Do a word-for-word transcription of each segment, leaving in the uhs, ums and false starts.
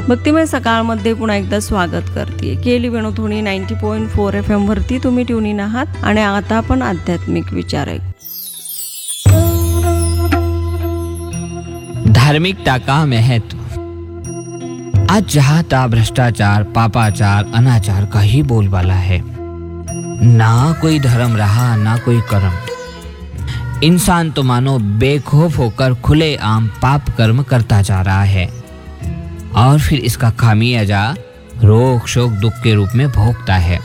भक्तिमय सकाळमध्ये पुन्हा एकदा स्वागत करते. केली विनोथोणी ninety point four F M वरती तुम्ही ट्यून इन आहात आणि आता आपण आध्यात्मिक विचार आहे. धार्मिकता का महत्व. आज जहाँ तहाँ भ्रष्टाचार, पापाचार, अनाचार का ही बोलबाला है. ना कोई धर्म रहा ना कोई कर्म. इंसान तो मानो बेखौफ होकर खुले आम पाप कर्म करता जा रहा है और फिर इसका खामियाजा रोग शोक दुख के रूप में भोगता है.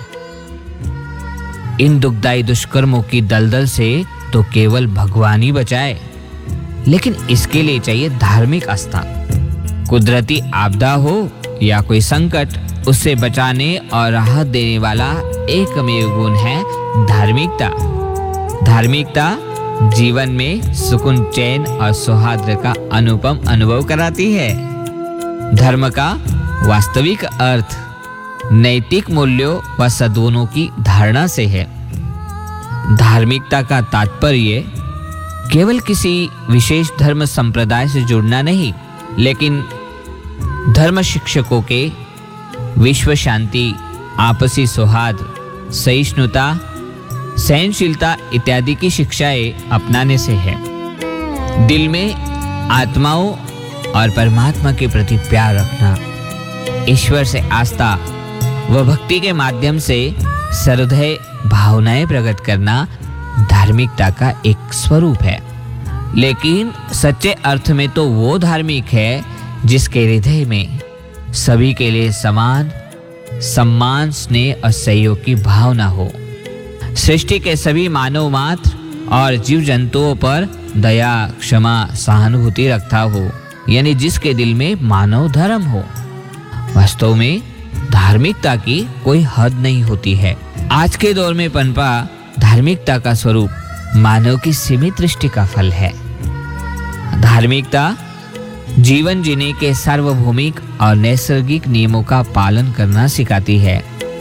इन दुखदायी दुष्कर्मों की दलदल से तो केवल भगवान ही बचाए, लेकिन इसके लिए चाहिए धार्मिक आस्था. कुदरती आपदा हो या कोई संकट, उससे बचाने और राहत देने वाला एकमेव गुण है धार्मिकता. धार्मिकता जीवन में सुकून, चैन और सौहार्द का अनुपम अनुभव कराती है. धर्म का वास्तविक अर्थ नैतिक मूल्यों व सद्गुणों की धारणा से है. धार्मिकता का तात्पर्य केवल किसी विशेष धर्म संप्रदाय से जुड़ना नहीं, लेकिन धर्म शिक्षकों के विश्व शांति, आपसी सौहार्द, सहिष्णुता, सहनशीलता इत्यादि की शिक्षाएं अपनाने से है. दिल में आत्माओं और परमात्मा के प्रति प्यार रखना, ईश्वर से आस्था व भक्ति के माध्यम से सहृदय भावनाएं प्रकट करना धार्मिकता का एक स्वरूप है. लेकिन सच्चे अर्थ में तो वो धार्मिक है जिसके हृदय में सभी के लिए समान सम्मान, स्नेह और सहयोग की भावना हो. सृष्टि के सभी मानव मात्र और जीव जंतुओं पर दया, क्षमा, सहानुभूति रखता हो, यानी जिसके दिल में मानव धर्म हो. वास्तव में धार्मिकता की कोई हद नहीं होती है. आज के दौर में पनपा धार्मिकता का स्वरूप मानव की सीमित दृष्टि का फल है. धार्मिकता जीवन जीने के सार्वभौमिक और नैसर्गिक नियमों का पालन करना सिखाती है.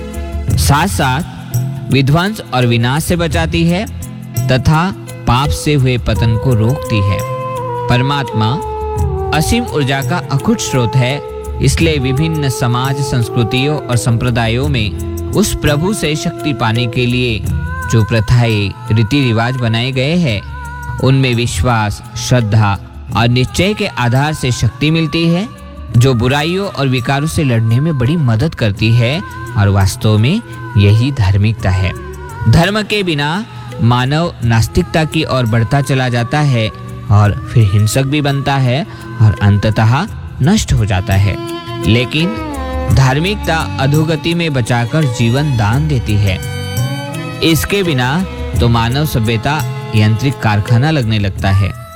साथ साथ विध्वंस और विनाश से बचाती है तथा पाप से हुए पतन को रोकती है. परमात्मा असीम ऊर्जा का अखुट स्रोत है, इसलिए विभिन्न समाज, संस्कृतियों और संप्रदायों में उस प्रभु से शक्ति पाने के लिए जो प्रथाएं, रीति रिवाज बनाए गए हैं, उनमें विश्वास, श्रद्धा और निश्चय के आधार से शक्ति मिलती है, जो बुराइयों और विकारों से लड़ने में बड़ी मदद करती है. और वास्तव में यही धार्मिकता है. धर्म के बिना मानव नास्तिकता की ओर बढ़ता चला जाता है और फिर हिंसक भी बनता है और अंततः नष्ट हो जाता है. लेकिन धार्मिकता अधोगति में बचाकर जीवन दान देती है. इसके बिना तो मानव सभ्यता यांत्रिक कारखाना लगने लगता है.